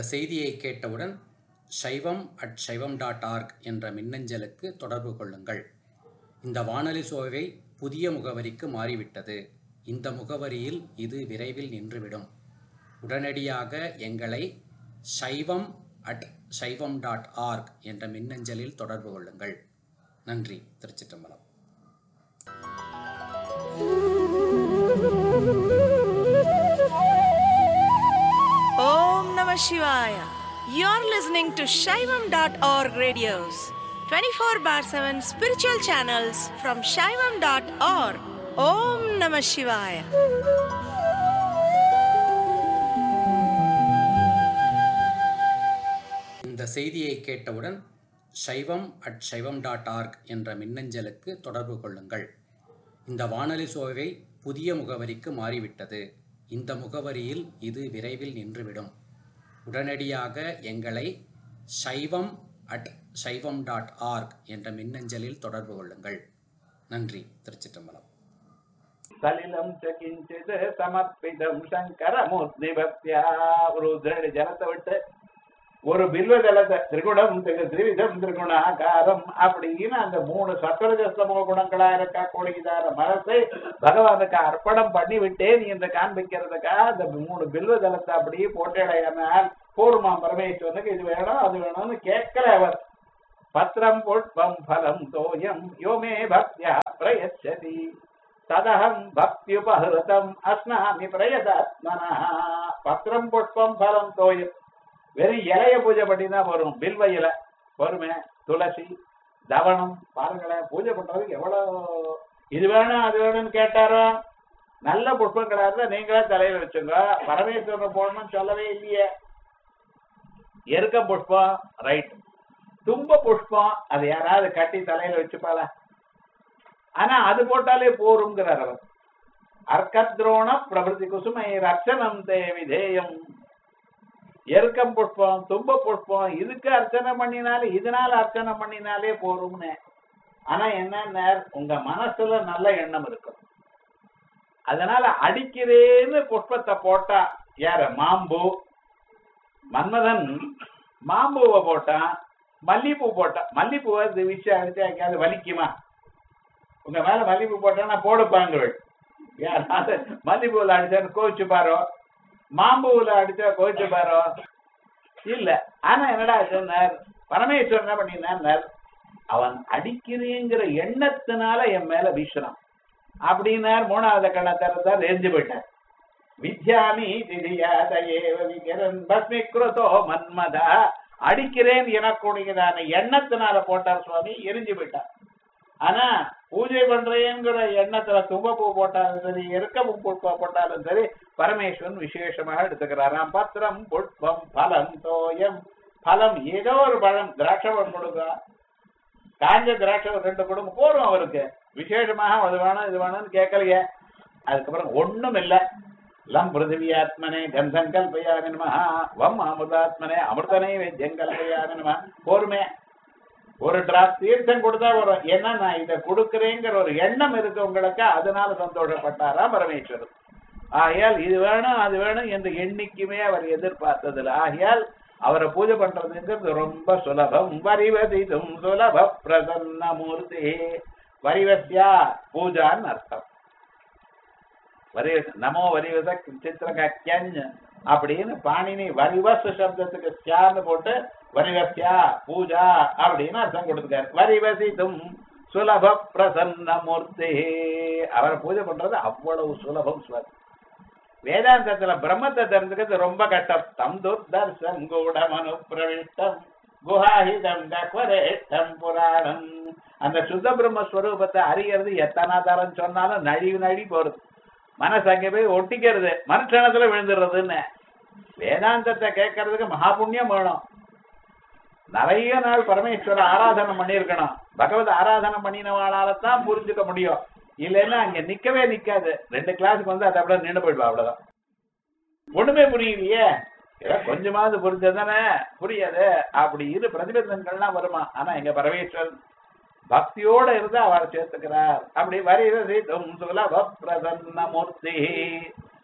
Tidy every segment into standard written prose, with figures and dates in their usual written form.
செய்தியை கேட்டவுடன் saivam@saivam.org என்ற மின்னஞ்சலுக்கு தொடர்பு கொள்ளுங்கள். இந்த வானொலி சோவை புதிய முகவரிக்கு மாறிவிட்டது. இந்த முகவரியில் இது விரைவில் நின்றுவிடும். உடனடியாக எங்களை saivam@saivam.org என்ற மின்னஞ்சலில் தொடர்பு கொள்ளுங்கள். நன்றி. திருச்சிற்றம்பலம். Om Namah Shivaya. You're listening to Shaivam.org radios, 24/7 spiritual channels from Shaivam.org. Om Namah Shivaya. இந்த செய்தியை கேட்டவுடன் saivam@saivam.org என்ற மின்னஞ்சலுக்கு தொடர்பு கொள்ளுங்கள். இந்த வானொலி சோவை புதிய முகவரிக்கு மாறிவிட்டது. இந்த முகவரியில் இது விரைவில் நின்றுவிடும். உடனடியாக எங்களை saivam@saivam.org என்ற மின்னஞ்சலில் தொடர்பு கொள்ளுங்கள். நன்றி. திருச்சிற்றம்பலம். சலிலம் கிஞ்சித் சமர்ப்பிதம் சங்கரமூர்த்தி பக்தியா. ஒரு ஜலத்தை விட்டு ஒரு பில்வ ஜலத்தை திரிகுணம் திரிவிதம் திரிகுணாகாரம் அப்படின்னு அந்த 3 சத்வரஜஸ்தமோ குணங்களா இருக்கக்கூடியதான மனசை பகவானுக்கு அர்ப்பணம் பண்ணி விட்டேன் என்று காண்பிக்கிறதுக்காக அந்த 3 பில்வ ஜலத்தை அப்படியே போட்டடையானால் பூர்வமாம் பரமேஸ்வரனுக்கு இது வேணும் அது வேணும்னு கேட்கல அவர். பத்திரம் புஷ்பம் பலம் தோயம் யோமே பக்தியா பிரயச்சதி ததகம் பக்தியுபஹிருதம் அஸ்னாமி பிரயதாத்மனா. பத்திரம் புஷ்பம் பலம் தோயம் வெறும் இலைய பூஜை பண்ணிதான் வரும். பில்வ இலை பொறுமை, துளசி, தவணம் பாருங்களேன். பூஜை பண்றதுக்கு எவ்வளவு இது வேணும் அது வேணும்னு கேட்டாரோ. நல்ல புஷ்பங்களா இருந்தா நீங்களே தலையில வச்சுங்க. பரமேஸ்வரன் போடணும்னு சொல்லவே இல்லையே. எருக்க புஷ்பம் ரைட், தும்ப புஷ்பம் அது யாராவது கட்டி தலையில வச்சுப்பாளா? ஆனா அது போட்டாலே போருங்கிறார் அவர். அர்க்கத்ரோண பிரபதி குசுமை ரட்சணம் தே விதேயம். எருக்கம் புஷ்பம், தும்ப புஷ்பம் இதுக்கு அர்ச்சனை பண்ணினாலே இதனால அர்ச்சனை பண்ணினாலே போரும்னு. ஆனா என்ன, உங்க மனசுல நல்ல எண்ணம் இருக்கும். அதனால அடிக்கிறேன்னு புஷ்பத்தை போட்டா யார மாம்பூ மன்மதன் மாம்பூவை போட்டான், மல்லிப்பூ போட்டான். மல்லிப்பூவை விஷயம் அடிச்சா எங்கேயாவது வலிக்குமா? உங்க மேல மல்லிப்பூ போட்டா போடுப்பாங்க. யாராவது மல்லிப்பூவில் அடிச்சான்னு கோவிச்சு பாரோ, மாம்பூவில் அடிச்சா கோவிச்சு பாரோ இல்ல. ஆனா என்னடா சொன்னார் பரமேஸ்வரன் என்ன பண்ணினார், அவன் அடிக்கிறேங்கிற எண்ணத்தினால என் மேல வீசுறான் அப்படின்னார். 3வது கண்ணை திறந்தார், எரிஞ்சு போயிட்டார். வித்யாமி பஸ்மிக்ருதோ மன்மதா. அடிக்கிறேன் எனக்கூடியதான எண்ணத்தினால போட்டார் சுவாமி, எரிஞ்சு போயிட்டார். ஆனா பூஜை பண்றேங்கிற எண்ணத்துல தும்பப்பூ போட்டாலும் சரி, எருக்க பூ போட்டாலும் சரி, பரமேஸ்வரன் விசேஷமாக எடுத்துக்கிறாராம். பத்திரம் புஷ்பம் பலம் தோயம். பலம் ஏதோ ஒரு பழம், திராட்சை பழம் கொடுக்க, காஞ்ச திராட்சை 2 கொடுங்க போறோம் அவருக்கு. விசேஷமாக அது வேணும் இது வேணும்னு கேட்கலையே. அதுக்கப்புறம் ஒண்ணும் இல்லை. லம் பிருத்திவியாத்மனே கந்தம் கல்பயாமி நமஹ வம் அமிர்தாத்மனே அமிர்தனை வைத்தியம் கல்பயாமி நமஹ. போருமே, ஒரு டிராப் தீர்த்தம் கொடுத்தா வரும். ஏன்னா நான் இதை கொடுக்குறேங்கிற ஒரு எண்ணம் இருக்கு உங்களுக்கு, அதனால சந்தோஷப்பட்டாரா பரமேஸ்வரன். ஆகையால் இது வேணும் அது வேணும் என்று எண்ணிக்குமே அவர் எதிர்பார்த்ததில்ல. ஆகையால் அவரை பூஜை பண்றதுங்கிறது ரொம்ப சுலபம். வரிவதிதும் சுலப பிரசன்ன மூர்த்தி. வரிவசியா பூஜான்னு அர்த்தம். நமோ வரிவச சித்திரகஞ்ச அப்படின்னு பாணினி வரிவச சப்தத்துக்கு சியான்னு போட்டு வரிவசியா பூஜா அப்படின்னு அர்த்தம் கொடுத்துக்காரு. வரிவசிதும் சுலப பிரசன்ன மூர்த்தி. அவரை பூஜை பண்றது அவ்வளவு சுலபம். வேதாந்தத்துல பிரம்மத்தை தெரிஞ்சுக்கிறது ரொம்ப கஷ்டம். தம் துர்தர்சம் கூடமனு பிரவிஷ்டம் குஹாஹிதம் கக்வரேஷ்டம் புராணம். அந்த சுத்த பிரம்மஸ்வரூபத்தை அறியறது எத்தனை தரம் சொன்னாலும் நழி போறது. மனசு அங்கே போய் ஒட்டிக்கிறது, மனுஷனத்துல விழுந்துடுறதுன்னு. வேதாந்தத்தை கேட்கறதுக்கு மகா புண்ணியம் வேணும். நிறைய நாள் பரமேஸ்வர ஆராதனை பண்ணியிருக்கணும். பகவத் ஆராதனை பண்ணினவாளால்தான் புரிஞ்சுக்க முடியும். இல்லைன்னா அங்க நிக்கவே நிக்காது. 2 கிளாஸுக்கு வந்து அதை அப்படியே நின்று போயிடுவா. அவ்வளவுதான். ஒண்ணுமே புரியலையே, கொஞ்சமாவது புரிஞ்சதானே புரியாது அப்படின்னு பிரதிபந்தங்கள்லாம் வருமா. ஆனா எங்க பரமேஸ்வரன் பக்தியோட இருந்து அவர் சேர்த்துக்கிறார். அப்படி வரிவசிதும் சுலப பிரசன்ன மூர்த்தி.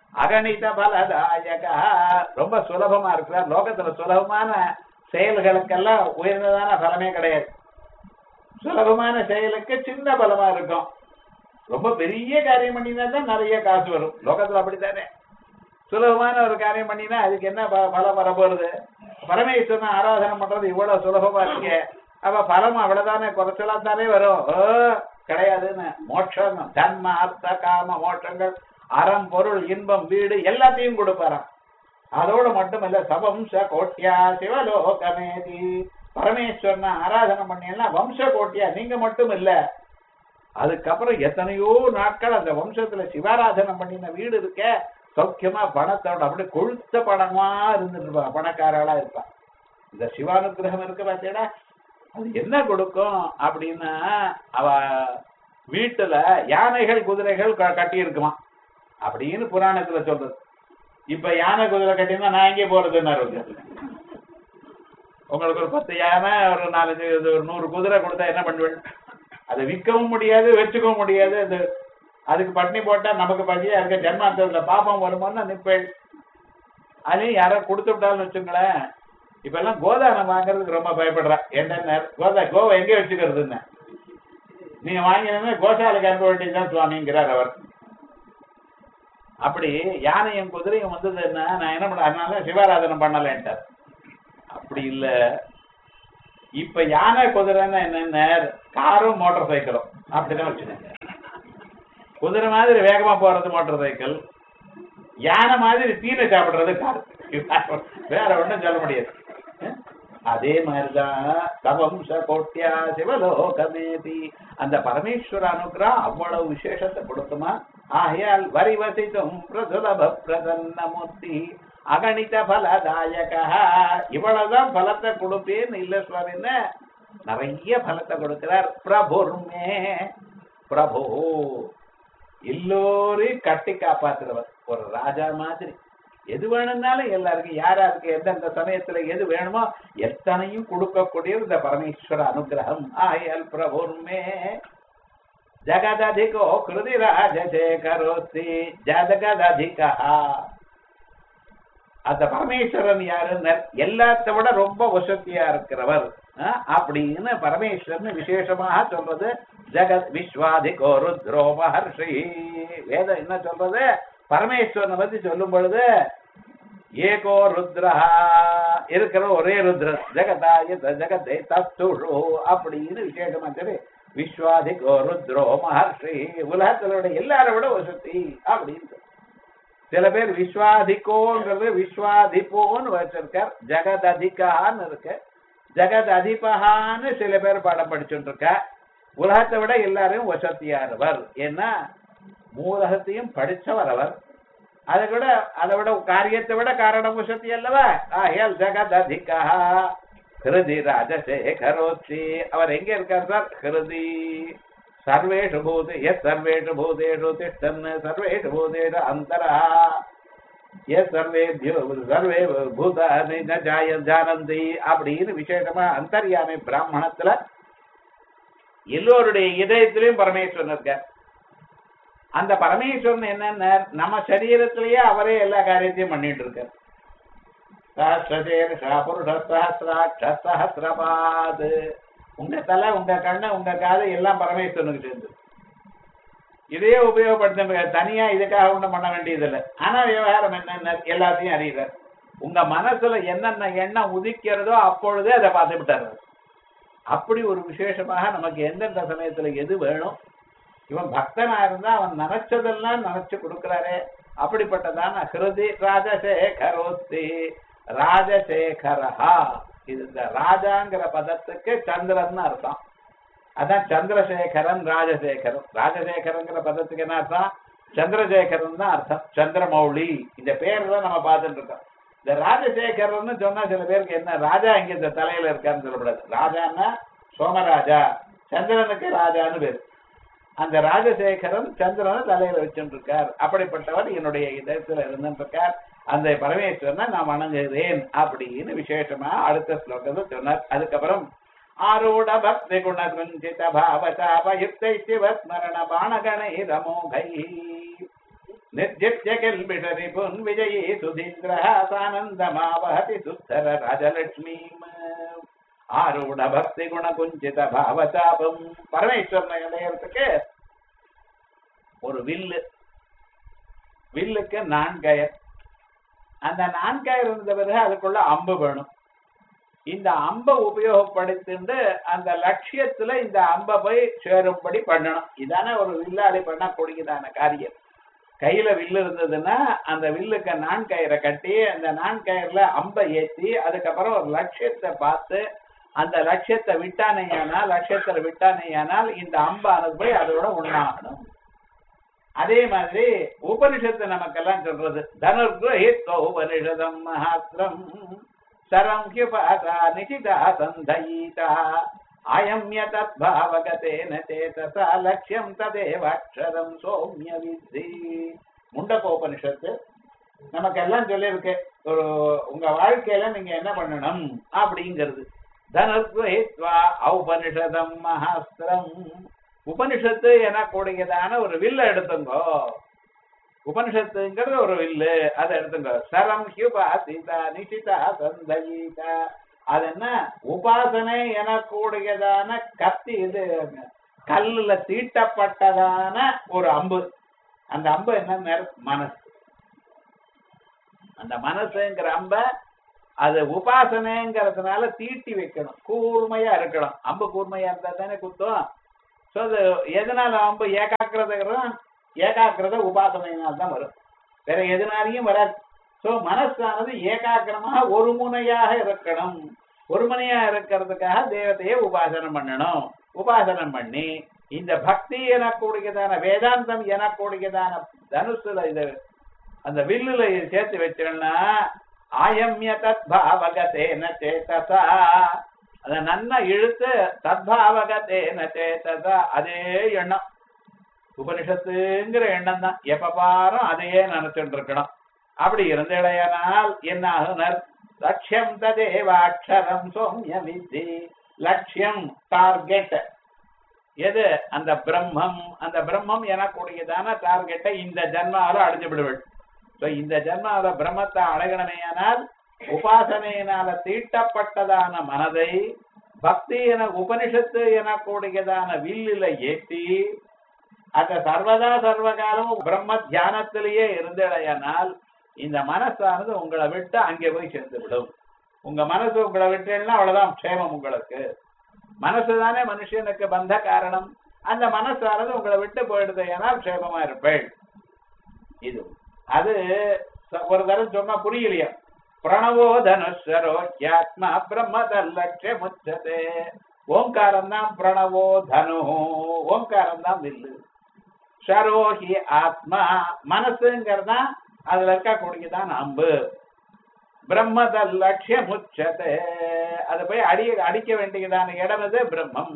அகணித பலதாயகா, ரொம்ப சுலபமா இருக்கிறார். லோகத்துல சுலபமான செயல்களுக்கெல்லாம் உயர்ந்ததான பலமே கிடையாது. சுலபமான செயலுக்கு சின்ன பலமா இருக்கும். ரொம்ப பெரிய காரியம் பண்ணினா தான் நிறைய காசு வரும். லோகத்துல அப்படித்தானே. சுலபமான ஒரு காரியம் பண்ணினா அதுக்கு என்ன பலம் வரப்போறது? பரமேஸ்வரன் ஆராதனை பண்றது இவ்வளவு சுலபமா இருக்கு, அப்ப பலம் அவ்வளவுதானே, குறைச்சலா தானே வரும். கிடையாதுன்னு. மோட்சம், தன்ம அர்த்த காம மோட்சங்கள், அறம் பொருள் இன்பம் வீடு எல்லாத்தையும் கொடுப்பாராம். அதோட மட்டுமல்ல, சவம்ச கோட்டியா சிவலோகமேதி, பரமேஸ்வரனை ஆராதனை பண்ணீங்கன்னா வம்ச கோட்டியா நீங்க மட்டும் இல்ல, அதுக்கப்புறம் எத்தனையோ நாட்கள் அந்த வம்சத்துல சிவாராதனை பண்ணின வீடு இருக்க சௌக்கியமா பணத்தோட அப்படியே கொழுத்த பணமா இருந்துட்டு இருப்பா, பணக்காரளா இருப்பா. இந்த சிவானுகிரகம் இருக்கு பார்த்தீங்களா, அது என்ன கொடுக்கும் அப்படின்னா, அவ வீட்டுல யானைகள் குதிரைகள் கட்டி இருக்குமா அப்படின்னு புராணத்துல சொல்றது. இப்ப யானை குதிரை கட்டினா நான் எங்கே போறதுன்னு, உங்களுக்கு ஒரு 10 யானை ஒரு 4 ஒரு 100 குதிரை கொடுத்தா என்ன பண்ணுவேன்? அதை விற்கவும் முடியாது, வச்சுக்கவும் முடியாது. அது அதுக்கு பட்னி போட்டா நமக்கு பசியா இருக்க, ஜென்மாந்தத்துல பாப்பம் வருமானு நிற்பேன். அதையும் யாரோ கொடுத்து விட்டாலும் வச்சுங்களேன். இப்ப எல்லாம் கோதானம் வாங்குறதுக்கு ரொம்ப பயப்படுறா. என்ன கோவை எங்கே வச்சுக்கிறதுன்னு, நீங்க வாங்கினே கோசாலைக்கு அனுப்ப வேண்டியதுதான் சுவாமிங்கிறார் அவர். அப்படி யானையும் குதிரையும் வந்தது என்ன, நான் என்ன பண்ண, அதனால சிவாராதனம் பண்ணலன்ட்டார். அப்படி இல்ல, இப்ப யானை குதிரைன்னா என்னென்ன, காரும் மோட்டார் சைக்கிளும் அப்படிதான் வச்சுக்கோங்க. குதிரை மாதிரி வேகமா போறது மோட்டார் சைக்கிள், யானை மாதிரி தீனை சாப்பிடுறது கார். வேற ஒண்ணும் சொல்ல முடியாது. அதே மாதிரிதான் தவம்ச கோட்டியா சிவலோகமேதி, அந்த பரமேஸ்வர அனுகிரகம் அவ்வளவு விசேஷத்தை கொடுக்குமா. ஆகையால் வரிவசித்தும் பிரசுலப பிரசன்ன மூர்த்தி அகணித பலதாயகா, இவ்வளவுதான் பலத்தை கொடுப்பேன்னு இல்ல சுவாமின்னு நிறைய பலத்தை கொடுக்கிறார். பிரபுர்மே, பிரபு எல்லோரையும் கட்டி காப்பாத்துறவர், ஒரு ராஜா மாதிரி. எது வேணும்னாலும் எல்லாருக்கும், யாராருக்கு எந்தெந்த சமயத்துல எது வேணுமோ எத்தனையும் கொடுக்கக்கூடிய இந்த பரமேஸ்வர அனுகிரகம். ஆயல் பிரபுர்மே ஜகததிகோ கிருதி ராஜசேகரோஸ்தி ஜகததிகா. அந்த பரமேஸ்வரன் யாருன்னு, எல்லாத்த விட ரொம்ப வசதியா இருக்கிறவர் அப்படின்னு பரமேஸ்வரன் விசேஷமாக சொல்றது. ஜகத் விஸ்வாதிகோ ருத்ரோ மஹர்ஷி. வேதம் என்ன சொல்றது, பரமேஸ்வரனை பத்தி சொல்லும் பொழுது ஏகோ ருத்ரா, இருக்கிற ஒரே ருத்ரன், ஜெகதாய ஜெகதே தத்துஷோ அப்படின்னு விசேஷமா சொல்லி விஸ்வாதிகோ ருத்ரோ மஹர்ஷி, உலகத்திலோட எல்லாரை விட வசதி அப்படின்னு. சில பேர் விஸ்வாதிகோங்கிறது விஸ்வாதிபோன்னு வச்சிருக்கார், ஜெகத் அதிகான்னு இருக்கு, ஜெகத் அதிபகான்னு சில பேர் பாடம் படிச்சுட்டு இருக்க. உலகத்தை விட எல்லாரையும் வசதியானவர், ஏன்னா மூலகத்தையும் படிச்சவர் அவர். அதை விட காரியத்தை விட காரணம் வசதி அல்லவா. ஆகையால் ஜெகத் அதிகா ஹிருதி ராஜசேகரோச்சி. அவர் எங்க இருக்கார் சார்? ஹிருதி. சர்வேஷு பூதே எஸ் சர்வேஷு பூதேஷு திஷ்டன் சர்வேஷு பூதேஷு அந்தரா எஸ் சர்வேபியோ சர்வே பூதானி ந ஜானந்தி அப்படின்னு விசேஷமா அந்தர்யாமி பிராமணத்துல எல்லோருடைய இதயத்திலையும் பரமேஸ்வரன் இருக்கார். அந்த பரமேஸ்வரன் என்னென்ன, நம்ம சரீரத்திலேயே அவரே எல்லா காரியத்தையும் பண்ணிட்டு இருக்கார். சஹஸ்ரபாத், உங்க தலை, உங்க கண்ணு, உங்க காது எல்லாம் பரமேஸ்வரனுக்கு சேர்ந்து. இதையே உபயோகப்படுத்த தனியா இதுக்காக ஒண்ணும் பண்ண வேண்டியதில்லை. ஆனா விவகாரம் என்னென்ன எல்லாத்தையும் அறிகிறார். உங்க மனசுல என்னென்ன எண்ணம் உதிக்கிறதோ அப்பொழுதே அதை பார்த்து விட்டார். அப்படி ஒரு விசேஷமாக நமக்கு எந்தெந்த சமயத்துல எது வேணும், இவன் பக்தனா இருந்தா அவன் நினைச்சதெல்லாம் நினைச்சு கொடுக்கிறாரே, அப்படிப்பட்டதான ஹிருதி ராஜசேகரோஸ்தி. ராஜசேகரஹா, இது இந்த ராஜாங்கிற பதத்துக்கு சந்திரன் அர்த்தம். அதான் சந்திரசேகரன் ராஜசேகரன். ராஜசேகரங்கிற பதத்துக்கு என்ன அர்த்தம்? சந்திரசேகரன் தான் அர்த்தம். சந்திரமௌலி இந்த பேர் தான் நம்ம பார்த்துட்டு இருக்கோம். இந்த ராஜசேகரன்னு சொன்னா சில பேருக்கு என்ன, ராஜா இங்க இந்த தலையில இருக்காருன்னு சொல்லக்கூடாது. ராஜான்னா சோமராஜா, சந்திரனுக்கு ராஜான்னு பேரு. அந்த ராஜசேகரன் சந்திரனை தலையில வச்சுட்டு இருக்கார். அப்படிப்பட்டவர் என்னுடைய இதயத்துல இருந்துட்டு இருக்கார். அந்த பரமேஸ்வரனை நான் வணங்குகிறேன் அப்படின்னு விசேஷமா அடுத்த ஸ்லோகத்தை சொன்னார். அதுக்கப்புறம் ஆரூட பக்தி குண குஞ்சித பாவசாபயுக்தை சிவஸ்மரண பாணகணை ரமோகை. निर्जित्य किल्बिषरिपुन् विजयी सुधीन्द्रः सानन्दमावहति सुत्तर राजलक्ष्मीम् ஆரூட பக்தி குணகுஞ்சித பாவசாபம். பரமேஸ்வரனை அடையறதுக்கு ஒரு வில்லுக்கு 4 கயர். அந்த 4 கயர் இருந்த பிறகு அதுக்குள்ள அம்பு வேணும். இந்த அம்பை உபயோகப்படுத்திட்டு அந்த லட்சியத்துல இந்த அம்பை போய் சேரும்படி பண்ணணும். இதான ஒரு வில்லாளி பண்ணக்கூடியதான காரியம். கையில வில்லு இருந்ததுன்னா அந்த வில்லுக்கு 4 கயிறை கட்டி அந்த 4 கயிறுல அம்பை ஏற்றி அதுக்கப்புறம் ஒரு லட்சியத்தை பார்த்து அந்த லட்சியத்தை விட்டானேயானால் இந்த அம்பானது போய் அதோட உண்ணாகணும். அதே மாதிரி உபனிஷத்து நமக்கெல்லாம் சொல்றது தனுர்கிரஹித்வ உபனிஷதம் மகாஸ்திரம் சரம் ஹ்யுபாசா நிசிதா சந்தயீதா அயம்ய தத்பாவகதேன சேதசா லக்ஷ்யம் ததேவாக்ஷரம் சௌம்ய வித்தி. முண்டகோபனிஷத்து நமக்கெல்லாம் சொல்லியிருக்கு ஒரு உங்க வாழ்க்கையில நீங்க என்ன பண்ணணும் அப்படிங்கிறது. தனுர்கிரஹித்வா ஔபனிஷதம் மகாஸ்திரம். உபனிஷத்து எனக்கூடியதான ஒரு வில்ல எடுத்துங்கோ. உபனிஷத்துங்கிறது ஒரு வில்லு, அதை எடுத்துங்கோ. சரம் ஹ்யுபாசிதா நிசிதா சந்தயீதா. அது என்ன உபாசனை எனக்கூடியதான கத்தி, இது கல்லுல தீட்டப்பட்டதான ஒரு அம்பு. அந்த அம்பு என்ன மனசு. அந்த மனசுங்கிற அம்ப அது உபாசனைங்கிறதுனால தீட்டி வைக்கணும், கூர்மையா இருக்கணும். அம்பு கூர்மையா இருந்தா தானே குத்தம். சோ அது எதனால அம்பு ஏகாக்கிரத உபாசனையினால்தான் வரும், வேற எதனாலையும் வராது. சோ மனசானது ஏகாக்கிரமாக ஒரு முனையாக இருக்கணும். ஒரு முனையா இருக்கிறதுக்காக தேவதையை உபாசனம் பண்ணணும். உபாசனம் பண்ணி இந்த பக்தி எனக்கூடியதான வேதாந்தம் எனக்கூடியதான தனுசுல இது அந்த வில்லுல சேர்த்து வச்சோம்னா ஆயம்ய தத்பாவகதேன சேதசா. அத நன்னா இழுத்து தத்பாவகதேன சேதசா, அதே எண்ணம் உபனிஷத்துங்கிற எண்ணம் தான். எப்ப பாரும் அதையே நினைச்சுட்டு இருக்கணும். அப்படி இருந்தடையானால் என்ன ஆகுனர்? லட்சியம் ததேவாக்ஷரம் சௌம்ய வித்தி. லட்சியம் டார்கெட் எது? அந்த பிரம்மம். அந்த பிரம்மம் எனக்கூடியதான டார்கெட்டை இந்த ஜன்மாவில அடைஞ்சு விடுவள். இந்த ஜன்மாவில பிரம்மத்தை அடையணுமேயானால் உபாசனையினால தீட்டப்பட்டதான மனதை பக்தி என உபனிஷத்து எனக்கூடியதான வில்லில ஏற்றி அந்த சர்வதா சர்வகாலமும் பிரம்ம தியானத்திலேயே இருந்தடையானால் இந்த மனசானது உங்களை விட்டு அங்கே போய் சேர்ந்து விடும். உங்க மனசு உங்களை விட்டுன்னா அவ்வளவுதான் க்ஷேமம் உங்களுக்கு. மனசுதானே மனுஷனுக்கு பந்த காரணம். அந்த மனசானது உங்களை விட்டு போயிடுது ஏனால் க்ஷேமமா இருப்பேள். இது அது ஒரு தரம் சொன்னா புரியலையா? பிரணவோ தனுஷரோ யாத்மா பிரம்மதல்லட்சே முச்சதே. ஓங்காரம் தான் பிரணவோ தனு, ஓங்காரம் தான் வில்லு. ஷரோஹி ஆத்மா, மனசுங்கிறதா அதுல இருக்கக்கூடியதான் அம்பு. பிரம்மதல்லட்சே முச்சதே, அது போய் அடிக்க வேண்டியதான இடம் அது பிரம்மம்.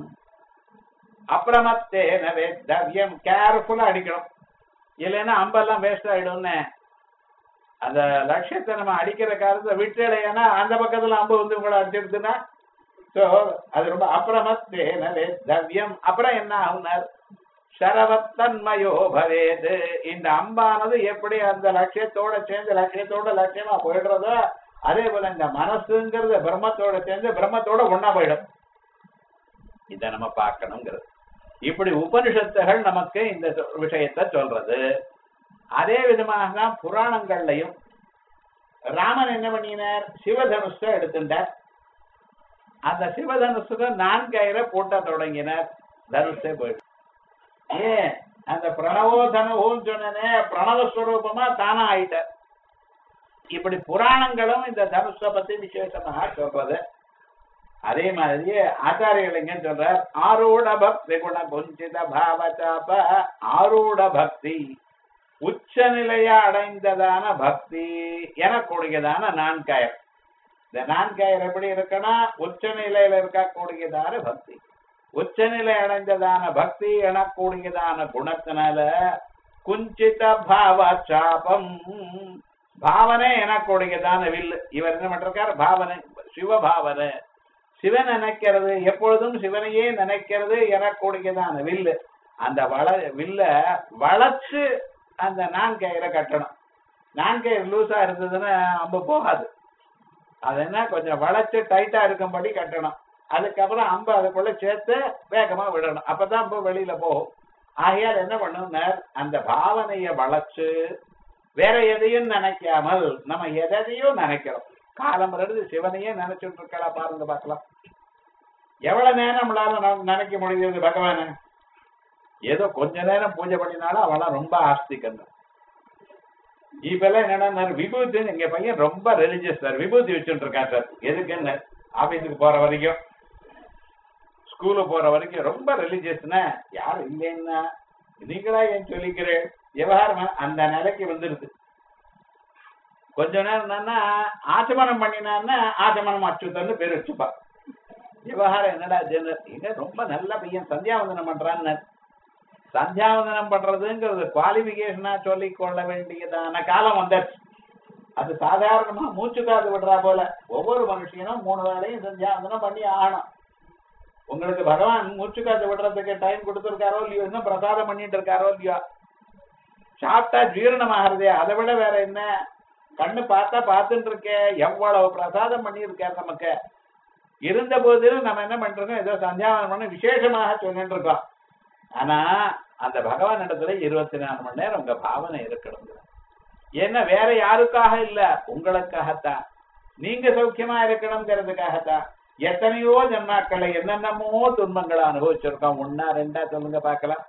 அப்பிரமத்தேன வேத்தவ்யம், கேர்ஃபுல்லா அடிக்கணும், இல்லைன்னா அம்பெல்லாம் வேஸ்ட் ஆயிடும்னு. அந்த லட்சியத்தை நம்ம அடிக்கிற காலத்தை விட்டுடையானா அந்த பக்கத்துல அம்பு வந்து உங்களை அடிச்சிருதுன்னா சோ அது ரொம்ப அப்பிரமத்தேன வேத்தவ்யம். அப்புறம் என்ன ஆகுனார்? சரவத்தன்மயோ பவேது. இந்த அம்பானது எப்படி அந்த லட்சியத்தோட சேர்ந்து லட்சியமா போயிடுறதோ அதே போல இந்த மனசுங்கிறது பிரம்மத்தோட சேர்ந்து பிரம்மத்தோட ஒன்னா போயிடும். இத நம்ம பார்க்கணுங்கிறது. இப்படி உபனிஷத்துகள் நமக்கு இந்த விஷயத்தை சொல்றது. அதே விதமாக தான் புராணங்கள்லையும் ராமன் என்ன பண்ணினார்? சிவதனுஷ எடுத்துட்டார். அந்த சிவதனுஷுக்கு 4 கயிறை போட்ட தொடங்கினார். தனுஷே போயிட்டு ஏன் அந்த பிரணவோ தனுன்னு சொன்னே பிரணவஸ்வரூபமா தானா ஆயிட்டார். இப்படி புராணங்களும் இந்த தனுஷ பத்தி விசேஷமாக சொல்றது. அதே மாதிரி ஆச்சாரியலிங்க சொல்றார், ஆரூட பக்தி குண குஞ்சித பாவசாப. ஆரூட பக்தி உச்ச நிலையா அடைந்ததான பக்தி எனக்கூடியதான 4 கயிறு. இந்த 4 கயிறு எப்படி இருக்குன்னா உச்ச நிலையில இருக்கக்கூடியதான பக்தி. உச்சநிலை அடைந்ததான பக்தி எனக்கூடியதான குணத்தினால குஞ்சித பாவசாபம், பாவனை எனக்கூடியதான வில்லு. இவர் என்ன பண்றாரு? பாவனை, சிவபாவனை, சிவன் நினைக்கிறது, எப்பொழுதும் சிவனையே நினைக்கிறது எனக்கூடியதான வில்லு. அந்த வில்ல வளைச்சு அந்த நான்கயிறை கட்டணும். நான்கயிறு லூஸா இருந்ததுன்னா அம்பு போகாது. அது என்ன கொஞ்சம் வளைச்சு டைட்டா இருக்கும்படி கட்டணும். அதுக்கப்புறம் அம்பு அதுக்குள்ள சேர்த்து வேகமா விடணும். அப்பதான் அம்பு வெளியில போகும். ஆகையால் என்ன பண்ணணும், அந்த பாவனைய வளைச்சு வேற எதையும் நினைக்காமல் நம்ம எதையும் நினைக்கிறோம். காலம் இருந்து சிவனையே நினைச்சுட்டு இருக்கலாம். பாருங்க பார்க்கலாம், எவ்வளவு நேரம் நம்மளால நினைக்க முடியுது பகவான. ஏதோ கொஞ்ச நேரம் பூஜை பண்ணினாலும் அவெல்லாம் ரொம்ப ஆஸ்திகன்னு. இப்ப எல்லாம் என்னன்னா விபூதி, எங்க பையன் ரொம்ப ரிலிஜியஸ் சார், விபூதி வச்சுட்டு இருக்கான் சார். எதுக்குன்னு ஆபீஸுக்கு போற வரைக்கும் ஸ்கூலுக்கு போற வரைக்கும் ரொம்ப ரிலிஜியஸ்னா யாரும் இல்லைன்னா நீங்களா ஏன் சொல்லிக்கிறேன். விவகாரம் அந்த நிலைக்கு வந்துருது. கொஞ்ச நேரம் என்னன்னா ஆச்சமனம் பண்ணினான்னா ஆச்சமனம் அச்சுத்தன்னு பேர் வச்சுப்பா. விவகாரம் என்னடா இங்க ரொம்ப நல்ல பையன் சந்தியாவந்தனம் பண்றான்னு. சந்தியாவந்தனம் பண்றதுங்கிறது குவாலிபிகேஷனா சொல்லிக் கொள்ள வேண்டியதான காலம் வந்தாச்சு. அது சாதாரணமா மூச்சு காது விடுறா போல ஒவ்வொரு மனுஷனும் 3 வேளையும் சந்தியாவந்தனம் பண்ணி ஆகணும். உங்களுக்கு பகவான் மூச்சு காத்து விடுறதுக்கு டைம் கொடுத்துருக்காரோ இல்லையோ, இன்னும் பிரசாதம் பண்ணிட்டு இருக்காரோ இல்லையோ, சாப்பிட்டா ஜீரணம் ஆகிறதே, அதை விட வேற என்ன. கண்ணு பார்த்தா பார்த்துட்டு இருக்க, எவ்வளவு பிரசாதம் பண்ணியிருக்காரு நமக்கு. இருந்த போதிலும் நம்ம என்ன பண்றோம், ஏதோ சந்தியாவனம் பண்ண விசேஷமாக சொல்லிட்டு இருக்கோம். ஆனா அந்த பகவான் இடத்துல 24 மணி நேரம் உங்க பாவனை இருக்கணும். ஏன்னா வேற யாருக்காக இல்ல, உங்களுக்காகத்தான். நீங்க சௌக்கியமா இருக்கணுங்கிறதுக்காகத்தான். எத்தனையோ ஜன்மாக்களை என்னென்னமோ துன்பங்களை அனுபவிச்சிருக்கோம். 1 2 சொல்லுங்க பார்க்கலாம்.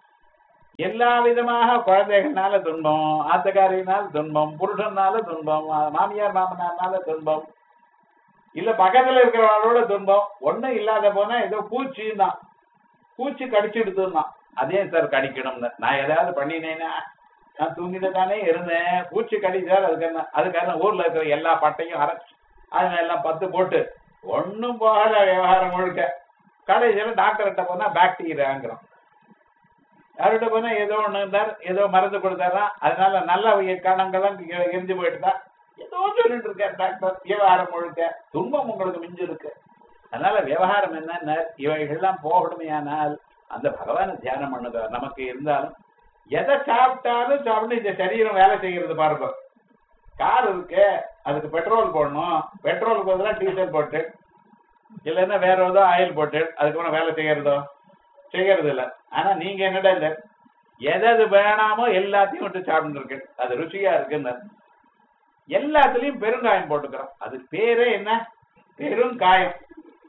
எல்லா விதமாக குழந்தைகள்னால துன்பம், ஆத்தக்காரியினால் துன்பம், புருஷனால துன்பம், மாமியார் மாமனார்னால துன்பம், இல்ல பக்கத்துல இருக்கிறவங்களோட துன்பம். ஒண்ணும் இல்லாத போனா ஏதோ பூச்சின்னா பூச்சி கடிச்சுடுதுன்னா அதே சார் கடிக்கணும்னு நான் ஏதாவது பண்ணினேன்னா நான் தூங்கிட்டு தானே இருந்தேன், பூச்சி கடிச்சார். அதுக்கான ஊர்ல இருக்கிற எல்லா பட்டையும் அரைச்சு அதனால எல்லாம் 10 போட்டு ஒன்னும் போகல. விவகாரம் முழுக்க கடைசியில டாக்டர்கிட்ட போனா பாக்டீரியாங்கிறோம். யார்கிட்ட போனா ஏதோ ஒண்ணு இருந்தார், ஏதோ மருந்து கொடுத்தாராம், அதனால நல்ல கணங்கள்லாம் எரிஞ்சு போயிட்டுதா ஏதோ சொல்லிட்டு இருக்காரு டாக்டர். விவகாரம் முழுக்க துன்பம் உங்களுக்கு மிஞ்சு இருக்கு. அதனால விவகாரம் என்ன, இவைகள்லாம் போகணுமே. ஆனால் அந்த பகவான தியானம் பண்ணுங்க. நமக்கு இருந்தாலும் எதை சாப்பிட்டாலும் சாப்பிட்டு இந்த சரீரம் வேலை செய்யறது பாருங்க. கார் இருக்கு, அதுக்கு பெட்ரோல் போடணும், பெட்ரோலுக்கு பதிலாக டீசல் போட்டு இல்லைன்னா வேற ஏதோ ஆயில் போட்டு அதுக்கப்புறம் வேலை செய்யறது இல்லை. ஆனா நீங்க என்னடா இல்லை, எது வேணாமோ எல்லாத்தையும் விட்டு சாப்பிட்டு இருக்கு, அது ருச்சியா இருக்குன்னு எல்லாத்துலயும் பெருங்காயம் போட்டுக்கிறோம். அது பேரே என்ன, பெருங்காயம்.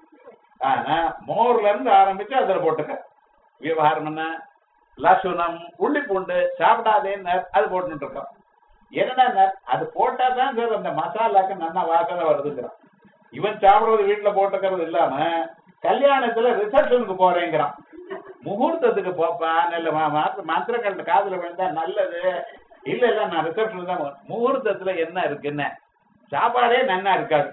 ஆனா மோர்ல இருந்து ஆரம்பிச்சு அதுல போட்டுக்க. விவகாரம் என்ன, லசுனம் உள்ளி பூண்டு சாப்பிடாதேன்னு அது போட்டுட்டு இருக்கோம். என்னடா அது போட்டாதான் சார் அந்த மசாலாக்கு நல்லா வாசனை வருதுங்கிறான். இவன் சாப்பிடுறது வீட்டுல போட்டுக்கிறது இல்லாம கல்யாணத்துல ரிசப்ஷனுக்கு போறேங்கிறான். முகூர்த்தத்துக்கு போப்பான், இல்ல மந்திரங்கள் காதுல விழுந்தா நல்லது, இல்ல இல்ல நான் ரிசப்ஷன் தான். முகூர்த்தத்துல என்ன இருக்குன்னு சாப்பாடே நன்னா இருக்காது.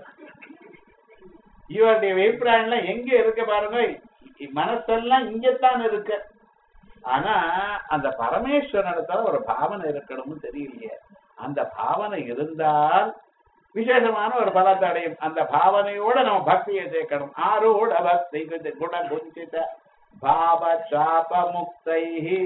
இவருடைய அபிப்பிராயம் எங்க இருக்கு பாருங்க, மனசெல்லாம் இங்கத்தான் இருக்கு. ஆனா அந்த பரமேஸ்வரனிடத்துல ஒரு பாவனை இருக்கணும்னு தெரியலையே. அந்த பாவனை இருந்தால் விசேஷமான ஒரு பலத்தை அடையும். அந்த பாவனையோட நம்ம பக்தியை சேர்க்கணும். ஆரோட பக்தி குண குஞ்சித பாவ சாப முக்தை.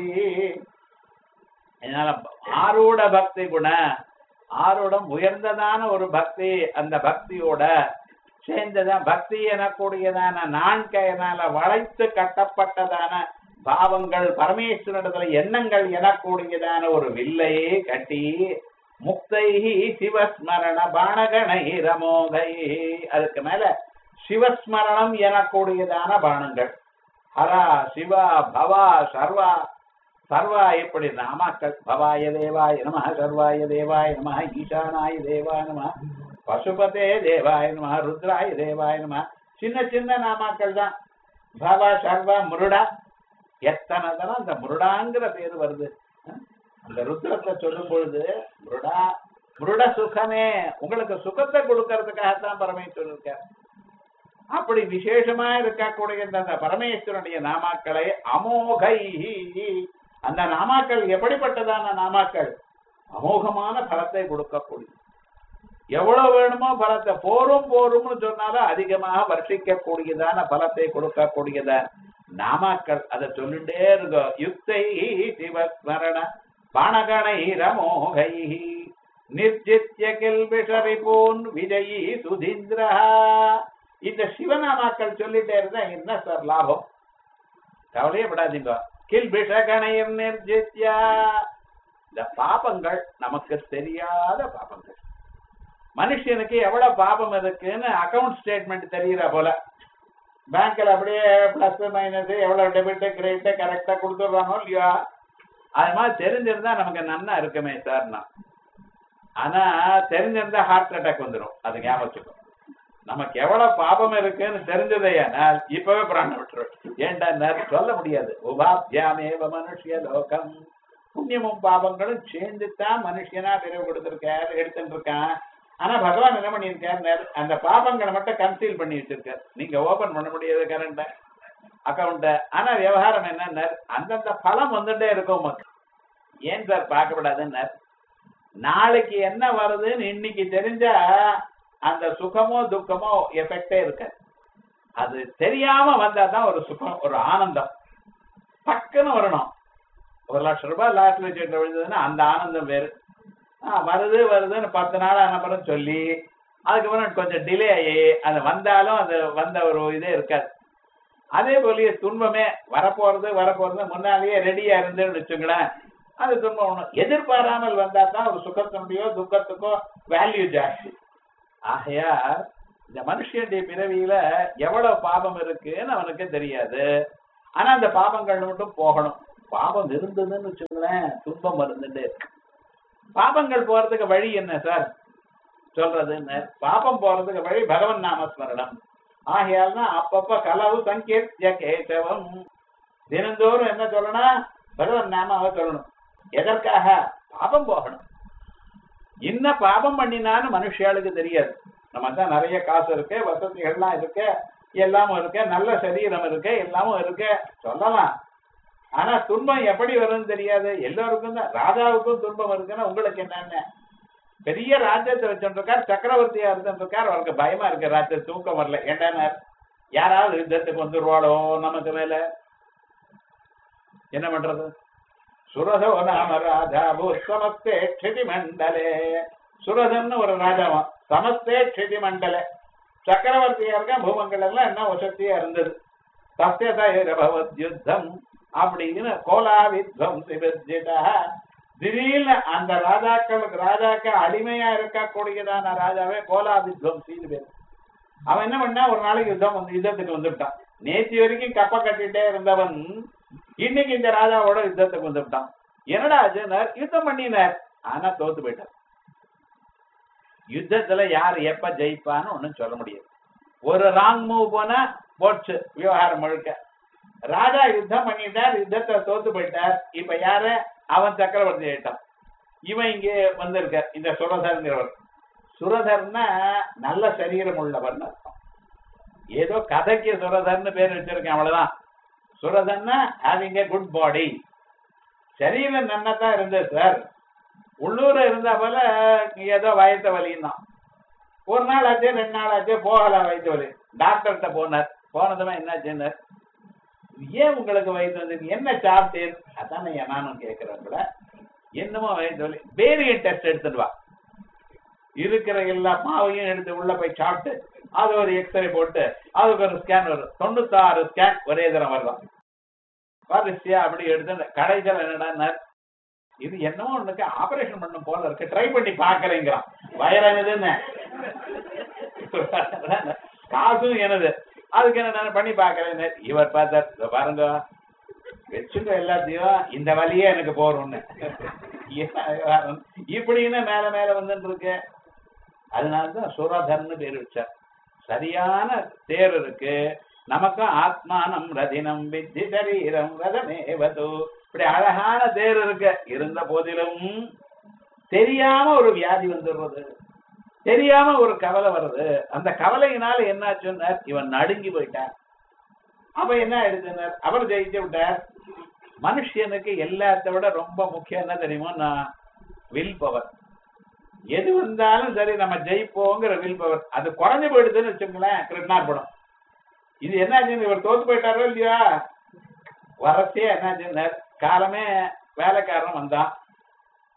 அதனால ஆரோட பக்தி குண, ஆரோடம் உயர்ந்ததான ஒரு பக்தி, அந்த பக்தியோட சேர்ந்ததான் பக்தி எனக்கூடியதான நான்கையினால வளைத்து கட்டப்பட்டதான பாவங்கள், பரமேஸ்வரனிடத்துல எண்ணங்கள் எனக்கூடியதான ஒரு வில்லையே கட்டி முக்தை சிவஸ்மரண பாணகணை ரமோகை. அதுக்கு மேல சிவஸ்மரணம் எனக்கூடியதான பானங்கள். ஹரா சிவா பவா சர்வா, சர்வா இப்படி நாமாக்கள். பவாய தேவாய நம, சர்வாய தேவாய நம, ஈசானாய தேவாய நம, பசுபதே தேவாய நம, ருத்ராய தேவாய நம. சின்ன சின்ன நாமாக்கள் தான். பவா சர்வா முருடா, எத்தனை தரம் அந்த முருடாங்கிற பேரு வருது. அந்த ருத்ரத்தை சொல்லும் பொழுது முருடா, முருட சுகமே, உங்களுக்கு சுகத்தை கொடுக்கறதுக்காகத்தான் பரமேஸ்வரன் இருக்கார். அப்படி விசேஷமா இருக்கக்கூடிய அந்த பரமேஸ்வரனுடைய நாமாக்களை அமோகை, அந்த நாமாக்கள் எப்படிப்பட்டதான நாமாக்கள், அமோகமான பலத்தை கொடுக்கக்கூடிய, எவ்வளவு வேணுமோ பலத்தை, போரும் போரும்னு சொன்னாலும் அதிகமாக வர்ஷிக்க கூடியதான பலத்தை கொடுக்கக்கூடியதான நாமாக்கள். அதை சொல்லிட்டே இருக்கோம். யுக்தை சிவஸ்மரண பாணகணைரமோகை நிர்ஜித்ய கில்பிஷரிபூன் விஜயி சுதீந்திரா. இந்த சிவநாமாக்கள் சொல்லிட்டே இருந்தா என்ன சார் லாபம்? கவலையே படாதீங்க. கில்பிஷகணைர் நிர்ஜித்யா. இந்த பாபங்கள் நமக்கு தெரியாத பாபங்கள். மனுஷனுக்கு எவ்வளவு பாபம் இருக்குன்னு அக்கவுண்ட் ஸ்டேட்மெண்ட் தெரியற போல பேங்க்ல அப்படியே பிளஸ் மைனஸ் எவ்வளவு டெபிட் கிரெடிட் கரெக்டா கொடுத்துடுறானோ இல்லையா, அது மாதிரி தெரிஞ்சிருந்தா நமக்கு நன்னா இருக்குமே சார்னா. ஆனா தெரிஞ்சிருந்தா ஹார்ட் அட்டாக் வந்துடும். அது ஞாபகம். நமக்கு எவ்வளவு பாபம் இருக்குன்னு தெரிஞ்சதையானால் இப்பவே பிராணம் விட்டுரும். ஏன்டா சொல்ல முடியாது. உபாபியாமேவ மனுஷிய லோகம். புண்ணியமும் பாபங்களும் சேர்ந்துதான் மனுஷனா பிரிவு கொடுத்திருக்காரு, எடுத்துட்டு இருக்கான். ஆனா பகவான் என்ன பண்ணியிருக்காரு, அந்த பாபங்களை மட்டும் கன்சீல் பண்ணி வச்சிருக்காரு. நீங்க ஓபன் பண்ண முடியாது கரண்ட் அக்கௌண்ட. ஆனா விவகாரம் என்ன, அந்தந்த பலம் வந்துட்டே இருக்கும் உமக்கு. ஏன் சார் பார்க்கப்படாதுன்னு, நாளைக்கு என்ன வருதுன்னு இன்னைக்கு தெரிஞ்சா அந்த சுகமோ துக்கமோ எஃபெக்டே இருக்காது. அது தெரியாம வந்தாதான் ஒரு சுகம், ஒரு ஆனந்தம் பக்குன்னு வரணும். 1,00,000 ரூபாய் லாட்டரி சீட்ல விழுந்ததுன்னா அந்த ஆனந்தம் வேறு. வருதுன்னு 10 நாள் அனுப்புறம் சொல்லி அதுக்கப்புறம் கொஞ்சம் டிலே ஆகி அது வந்தாலும் அது வந்த ஒரு இதே இருக்காது. அதே போலயே துன்பமே வரப்போறது முன்னாலேயே ரெடியா இருந்துன்னு வச்சுங்களேன், அது துன்பம் ஒண்ணும் எதிர்பாராமல் வந்தா தான் ஒரு சுகத்தினுடையோ துக்கத்துக்கோ வேல்யூ ஜாஸ்தி. ஆகையா இந்த மனுஷனுடைய பிறவியில எவ்வளவு பாபம் இருக்குன்னு அவனுக்கு தெரியாது. ஆனா அந்த பாபங்கள் மட்டும் போகணும். பாபம் இருந்ததுன்னு வச்சுங்களேன், துன்பம் இருந்துட்டு இருக்கு. பாபங்கள் போறதுக்கு வழி என்ன சார் சொல்றதுன்னு, பாபம் போறதுக்கு வழி பகவன் நாமஸ்மரணம். ஆகையால்னா அப்பப்ப கலவு சங்கீர்த்திய கேசவம். தினந்தோறும் என்ன சொல்லணும், பகவன் நாமாவை சொல்லணும். எதற்காக? பாபம் போகணும். என்ன பாபம் பண்ணினான்னு மனுஷாளுக்கு தெரியாது. நம்ம தான் நிறைய காசு இருக்கு, வசதிகள்லாம் இருக்கு, எல்லாமும் இருக்கு, நல்ல சரீரம் இருக்கு, எல்லாமும் இருக்கு சொல்லலாம். ஆனா துன்பம் எப்படி வரும்னு தெரியாது. எல்லோருக்கும் தான். ராஜாவுக்கும் துன்பம் இருக்குன்னா உங்களுக்கு என்னன்னு, பெரிய ராஜ்யத்தை வச்சுருக்கார், சக்கரவர்த்தியா இருந்துருக்கார், அவருக்கு பயமா இருக்கு, ராஜ்ய தூக்கம் வரல. ஏண்டான யாராவது யுத்தத்துக்கு வந்துருவாளோ நமக்கு மேல, என்ன பண்றது? சுரதோ நாம ராஜா சமஸ்தே க்ஷிதி மண்டலே. சுரதன்னு ஒரு ராஜாவான், சமஸ்தே க்ஷிதி மண்டலே. சக்கரவர்த்தியா இருக்க பூமங்கள் எல்லாம் என்ன வசதியா இருந்தது. சத்தியதபவத் யுத்தம் அப்படின்னு கோலாவித்வம் சிவஜிதா. திடீர்னு அந்த ராஜாக்கள் அடிமையா இருக்கக்கூடியதான ராஜாவே கோலாவித்வம் செய்து பேர். அவன் என்ன பண்ணா, ஒரு நாளைக்கு யுத்தத்துக்கு வந்துவிட்டான். நேற்று வரைக்கும் கப்ப கட்டிட்டே இருந்தவன் இன்னைக்கு இந்த ராஜாவோட யுத்தத்துக்கு வந்துவிட்டான். என்னடா ஆச்சுன்னார், யுத்தம் பண்ணினார், ஆனா தோத்து போயிட்டார். யுத்தத்துல யார் எப்ப ஜெயிப்பான்னு ஒண்ணும் சொல்ல முடியாது. ஒரு ராங் மூவ் போனா போச்சு விவகாரம் முழுக்க. ராஜா யுத்தம் பண்ணிட்டார், யுத்தத்தை தோத்து போயிட்டார். இப்ப யாரு? அவன் சக்கரவர்த்தி ஆயிட்டான். இவன் இங்கே வந்திருக்க இந்த சுரதர்ங்கிறவர். சுரதர்னா நல்ல சரீரம் உள்ளவர்னு அர்த்தம். ஏதோ கதைக்கு சுரதர்னு பேர் வச்சிருக்கேன், அவ்வளவுதான். சுரதர்னா ஹேவிங் எ குட் பாடி. சரீரம் நன்னதான் இருந்தது சார். உள்ளூர இருந்தா போல ஏதோ வயிற்று வலின்னா, ஒரு நாள் ஆச்சு 2 நாள் ஆச்சு போகல வயிற்று வலி. டாக்டர்கிட்ட போனார். போனதுமே என்னாச்சுன்னு, ஏன் உங்களுக்கு வயிற்று வந்து என்ன சாப்பிட்டேன்? அதான் நானும் கேட்கிறேன். என்னமோ வயிற்று வலி, வேரியன் டெஸ்ட் எடுத்துட்டு வா. இருக்கிற எல்லா மாவையும் எடுத்து உள்ள போய் சாப்பிட்டு அது ஒரு எக்ஸ்ரே போட்டு அதுக்கு ஒரு ஸ்கேன் வரும். 96 ஸ்கேன் ஒரே தரம் வரலாம். வரிசையா அப்படி எடுத்து கடைசியில் என்னடா, இது என்னமோ உனக்கு ஆபரேஷன் பண்ணும் போல இருக்கு, ட்ரை பண்ணி பாக்குறேங்கிறான். வயறானதுன்னு காசும் எனது, அதுக்கு என்ன பண்ணி பாக்குறேன்னு இவர் பார்த்தார். பாருங்க வச்சுங்க எல்லாத்தையும், இந்த வழியே எனக்கு போறோம்னு இப்படின்னு மேல மேல வந்துட்டு இருக்கு. அதனாலதான் சுரதர்னு பேர் வச்சார். சரியான தேர் இருக்கு நமக்கும். ஆத்மானம் ரதினம் வித்தி சரீரம் ரதமேவது. இப்படி அழகான தேர் இருக்கு. இருந்த போதிலும் தெரியாம ஒரு வியாதி வந்துடுறது, தெரியாம ஒரு கவலை வருது. அந்த கவலையினால என்னாச்சுன்னா இவன் நடுங்கி போயிட்டார். அப்ப என்ன ஆயிடுச்சுன்னார், அவர் ஜெயிச்சு விட்டார். மனுஷனுக்கு எல்லாத்த விட ரொம்ப முக்கியம் என்ன தெரியுமோ, நான் வில் பவர். எது வந்தாலும் சரி நம்ம ஜெயிப்போங்கிற வில் பவர் அது குறைஞ்சு போயிடுதுன்னு வச்சுங்களேன். கிருஷ்ணார்பணம் இது என்னாச்சுன்னு, இவர் தோத்து போயிட்டாரோ இல்லையா, வரச்சே என்னாச்சுன்னார், காலமே வேலைக்காரன் வந்தான்.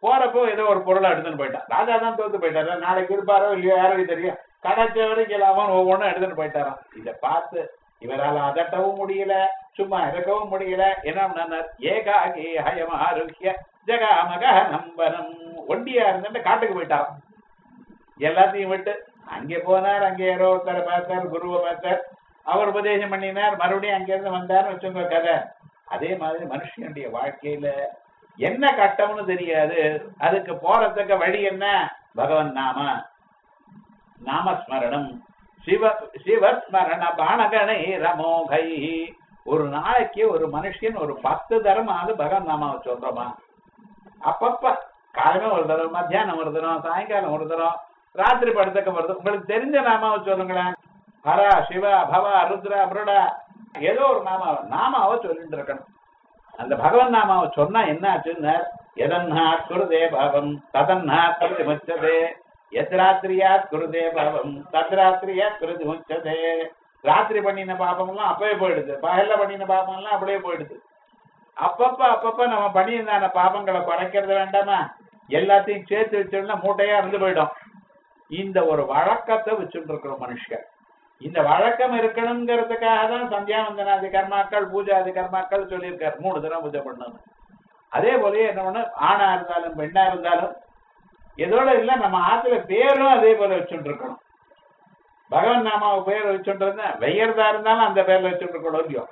போறப்போ ஏதோ ஒரு பொருளை எடுத்துன்னு போயிட்டான். ராஜா தான் தோத்து போயிட்டாரு, நாளைக்கு இருப்பாரோ இல்லையோ யாரும் தெரியும். கிடைச்ச வரைக்கும் இல்லாம ஒவ்வொன்றும் எடுத்துட்டு போயிட்டாராம். இதை பார்த்து இவரால் அதட்டவும் முடியல, சும்மா இறக்கவும் முடியல. என்ன ஏகாகி ஹயம் ஆரோக்கிய ஜகாமக நம்பனம், ஒண்டியா இருந்துட்டு காட்டுக்கு போயிட்டாராம். எல்லாத்தையும் விட்டு அங்கே போனார். அங்கே யாரோ ஒருத்தரை பார்த்தார், குருவை பார்த்தார், அவர் உபதேசம் பண்ணினார், மறுபடியும் அங்கிருந்து வந்தார்னு வச்சுங்க கதை. அதே மாதிரி மனுஷனுடைய வாழ்க்கையில என்ன கட்டம்னு தெரியாது, அதுக்கு போறதுக்கு வழி என்ன? பகவன் நாமஸ்மரணம், சிவஸ்மரண பானகணை ரமோகை. ஒரு நாளைக்கு ஒரு மனுஷன் ஒரு 10 தரமாவது பகவன் நாமாவை சொல்றோமா? அப்பப்ப காலமே ஒரு தரம், மத்தியானம் ஒரு தரம், சாயங்காலம் ஒரு தரம், ராத்திரி படத்துக்கு வருது. உங்களுக்கு தெரிஞ்ச நாமாவை சொல்லுங்களேன். ஹரா, சிவா, பவா, ருத்ரா, புருடா, ஏதோ ஒரு நாமாவை சொல்லிட்டு இருக்கணும். அந்த பகவன் நாமாவை சொன்னா என்ன ஆச்சுன்னு, எதன்னாத் குருதே பாவம் ததன்னாத் குருதி முச்சதே, எத்ராத்திரியாத் குருதே பாவம் தத்ராத்திரியாத் குருதி முச்சதே. ராத்திரி பண்ணின பாபம் எல்லாம் அப்பவே போயிடுது, பகல்ல பண்ணின பாபம் எல்லாம் அப்படியே போயிடுது. அப்பப்ப நம்ம பண்ணியிருந்தான பாபங்களை குறைக்கிறது வேண்டாமா? எல்லாத்தையும் சேர்த்து வச்சோம்னா மூட்டையா இருந்து போயிடும். இந்த ஒரு வழக்கத்தை வச்சுட்டு இருக்கிறோம் மனுஷன். இந்த வழக்கம் இருக்கணுங்கிறதுக்காக தான் சந்தியாவந்தனாதி கர்மாக்கள், பூஜாதி கர்மாக்கள் சொல்லியிருக்காரு. 3 தடவை பூஜை பண்ணணும். அதே போல என்ன பண்ண, ஆணா இருந்தாலும் பெண்ணா இருந்தாலும் எதோட இல்ல நம்ம ஆத்துல பேரும் அதே போல வச்சுட்டு இருக்கணும். பகவன் நாமாவை பேர் வச்சுட்டு இருந்தா வெய்யறதா இருந்தாலும் அந்த பேர்ல வச்சுட்டு இருக்கணும் இல்லையோ,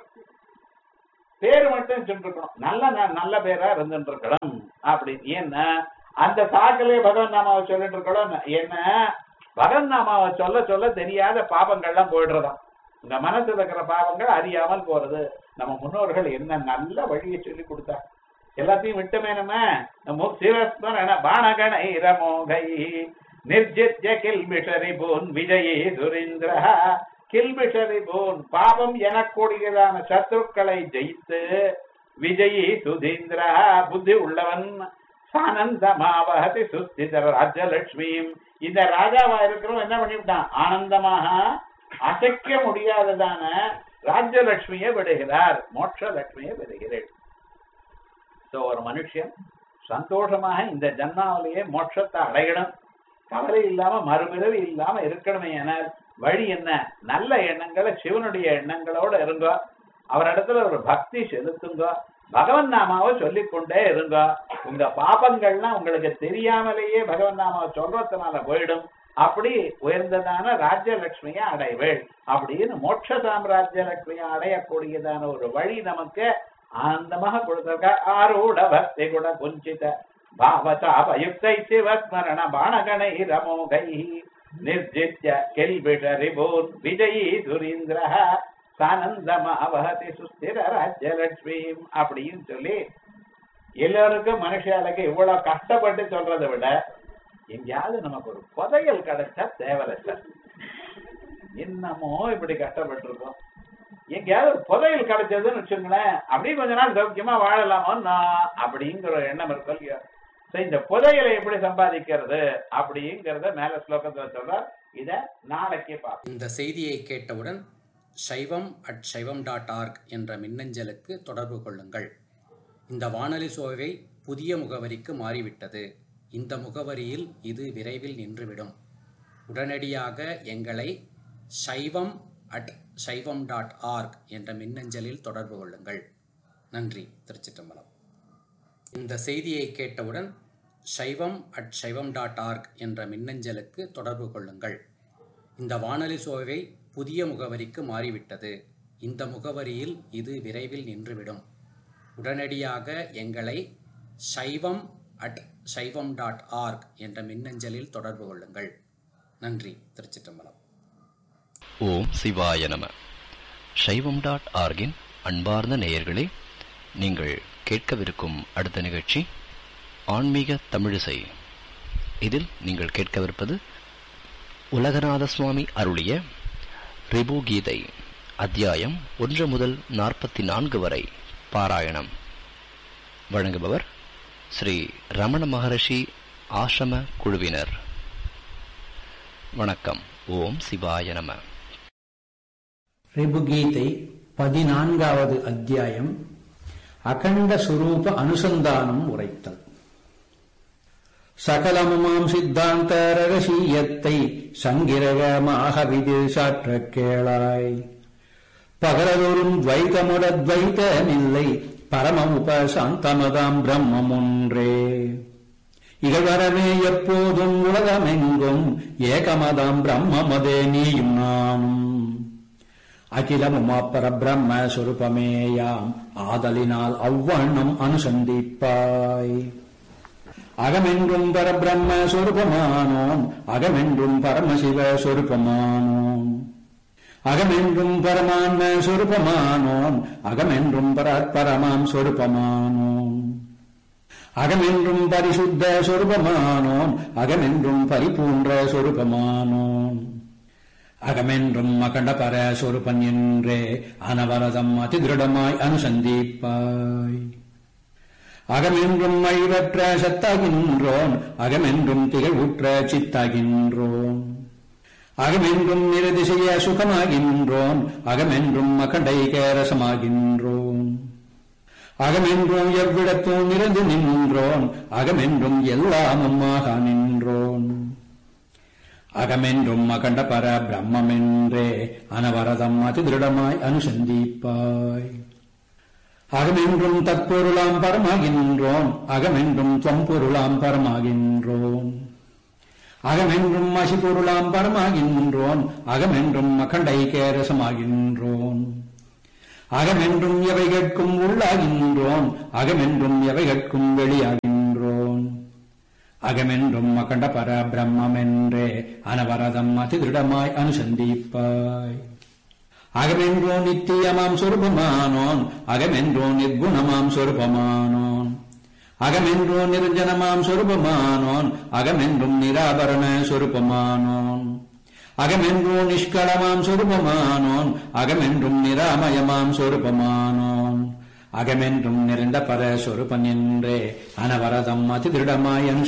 பேரு மட்டும் வச்சுட்டு இருக்கணும். நல்ல பேரா இருந்துட்டு இருக்கணும் அப்படி. ஏன்னா அந்த சாக்கிலே பகவன் நாமாவை சொல்லிட்டு இருக்கணும். என்ன, பகவன் நாமாவை சொல்ல சொல்ல தெரியாத பாபங்கள்லாம் போயிடுறதாம். இந்த மனசுல இருக்கிற பாவங்கள் அறியாமல் போறது. நம்ம முன்னோர்கள் என்ன நல்ல வழியை சொல்லி கொடுத்தா. எல்லாத்தையும் விட்டமே நம்ம சிவஸ்மரண பானகணை ரமோகை நிர்ஜித்ய கில்பிஷரி போன் விஜயே சுரேந்திர. கில்பிஷரி போன் பாவம் எனக்கூடியதான சத்ருக்களை ஜெயித்து விஜயி சுதீந்திர புத்தி உள்ளவன் சானந்தமாவகதி சுஸ்திதர ராஜ்யலட்சுமியும். இந்த ராஜாவா இருக்கிறவன் என்ன பண்ணிவிட்டான்? ஆனந்தமாக அசைக்க முடியாததான ராஜ்யலட்சுமியை விடுகிறார், மோட்ச லட்சுமியை விடுகிறேன். ஒரு மனுஷன் சந்தோஷமாக இந்த ஜன்மாவிலேயே மோட்சத்தை அடையணும், கவலை இல்லாம மறுபிறவி இல்லாம இருக்கணுமே. என வழி என்ன? நல்ல எண்ணங்களை, சிவனுடைய எண்ணங்களோட இருங்கோ, அவரிடத்துல ஒரு பக்தி செலுத்துங்க, பகவன் நாமாவை சொல்லிக்கொண்டே இருங்க. உங்க பாபங்கள்லாம் உங்களுக்கு தெரியாமலேயே பகவன் நாமாவை சொல்றதுனால போயிடும். அப்படி உயர்ந்ததான ராஜ்யலட்சுமியை அடைவேள் அப்படின்னு மோட்ச சாம்ராஜ்ய லட்சுமியை அடையக்கூடியதான ஒரு வழி நமக்கு ஆனந்தமாக கொடுத்திருக்க. ஆரூட பக்தி குண குஞ்சித பாவதாபயுக்தை சிவஸ்மரண பானகணை ரமோகை நிர்ஜித்ய கில்பிஷரிபூன் விஜயி சுரீந்திர சானந்தமாவஹதி சுஸ்திர ராஜ்யலட்சுமியும் அப்படின்னு சொல்லி எல்லாருக்கும் மனுஷாளுக்கு இவ்வளவு கஷ்டப்பட்டு சொல்றதை விட எங்கேயாவது நமக்கு ஒரு புதையல் கிடைச்சா தேவலை சார். என்னமோ இப்படி கஷ்டப்பட்டு இருக்கோம், எங்கேயாவது ஒரு புதையல் கிடைச்சதுன்னு வச்சுங்களேன், அப்படியே கொஞ்ச நாள் சௌக்கியமா வாழலாமோ அப்படிங்கிற எண்ணம் இருக்கும் இல்லையா. இந்த புதையலை எப்படி சம்பாதிக்கிறது அப்படிங்கிறத மேல ஸ்லோகத்துல சொல்ற. இத நாளைக்கே பார்ப்போம். இந்த செய்தியை கேட்டவுடன் shaivam@shaivam.org என்ற மின்னஞ்சலுக்கு தொடர்பு கொள்ளுங்கள். இந்த வானொலி சோவை புதிய முகவரிக்கு மாறிவிட்டது. இந்த முகவரியில் இது விரைவில் நின்றுவிடும். உடனடியாக எங்களை shaivam@shaivam.org என்ற மின்னஞ்சலில் தொடர்பு கொள்ளுங்கள். நன்றி. திருச்சிற்றம்பலம். இந்த செய்தியை கேட்டவுடன் shaivam@shaivam.org என்ற மின்னஞ்சலுக்கு தொடர்பு கொள்ளுங்கள். இந்த வானொலி சோவை புதிய முகவரிக்கு மாறிவிட்டது. இந்த முகவரியில் இது விரைவில் நின்றுவிடும். உடனடியாக எங்களை shaivam@shaivam.org என்ற மின்னஞ்சலில் தொடர்பு கொள்ளுங்கள். நன்றி. திருச்சிற்றம்பலம். ஓம் சிவாய நம. shaivam.org-இன் அன்பார்ந்த நேயர்களே, நீங்கள் கேட்கவிருக்கும் அடுத்த நிகழ்ச்சி ஆன்மீக தமிழிசை. இதில் நீங்கள் கேட்கவிருப்பது உலகநாத சுவாமி அருளிய ரிபு கீதை அத்தியாயம் 1 முதல் 44 வரை பாராயணம். வழங்குபவர் ஸ்ரீ ரமண மகரிஷி ஆசிரம குழுவினர். வணக்கம். ஓம் சிவாய நம. ரிபுகீதை 14வது அத்தியாயம் அகண்ட சுரூப அனுசந்தானம் உரைத்தல். சகலமுமாம் சித்தாந்த ரகசியத்தை சங்கிரகமாக விதில் சாற்றக் கேளாய். பகலதொரும் துவைதமுடத்வைதமில்லை, பரம உபசாந்தமதாம் பிரம்மம் ஒன்றே. இகழ்வரவே எப்போதும் உலகமெங்கும் ஏகமதாம் பிரம்மமதே நீயும் நானும். அகிலமும் பரபிரம்ம சொரூபமேயாம், ஆதலினால் அவ்வண்ணம் அனுசந்திப்பாய். அகமென்றும் பரபிரம்ம சொரூபமானோம், அகமென்றும் பரமசிவ சொரூபமானோம். அகமென்றும் பரமான்ம சொரூபமானோம், அகமென்றும் பரமாம் சொரூபமானோம். அகமென்றும் பரிசுத்த சொரூபமானோம், அகமென்றும் பரிபூன்ற சொரூபமானோம். அகமென்றும் அகண்ட பர சொரூபன் என்றே அனவரதம் அதிதிருடமாய் அனுசந்திப்பாய். அகமென்றும் அழிவற்ற சத்தாகின்றோன், அகமென்றும் திகழ்வுற்ற சித்தாகின்றோன். அகமென்றும் நிரதிசைய சுகமாகின்றோன், அகமென்றும் அகண்டைக ரசமாகின்றோன். அகமென்றும் எவ்விடத்தும் நிறைந்து நின்றோன், அகமென்றும் எல்லாமும் ஆக நின்றோன். அகமென்றும் அகண்ட பர பிரம்மென்றே அனவரதம் அதிதிருடமாய் அனுசந்திப்பாய். அகமென்றும் தற்பொருளாம் பரமாகின்றோன், அகமென்றும் தொம்பொருளாம் பரமாகின்றோன். அகமென்றும் அசிபொருளாம் பரமாகின்றோன், அகமென்றும் அகண்டைக ரசமாகின்றோன். அகமென்றும் எவைகட்கும் உள்ளாகின்றோன், அகமென்றும் எவைகட்கும் வெளியாகின்றோன். அகமென்றும் அகண்ட பர பிரம்மென்றே அனவரதம் அதிதிருடமாய் அனுசந்திப்பாய். அகமென்றோ நித்தியமாம் சொரூபமானோன், அகமென்றோ நிர்குணமாம் சொரூபமானோன். அகமென்றோ நிரஞ்சனமாம் சொரூபமானோன், அகமென்றும் நிராபரண சொரூபமானோன். அகமென்றோ நிஷ்களமாம் சொரூபமானோன், அகமென்றும் நிராமயமாம் சொரூபமானோன். அகமென்றும் நிறைந்த பர சொரூபன் என்றே அனவரதம் அதிதிருடமாய்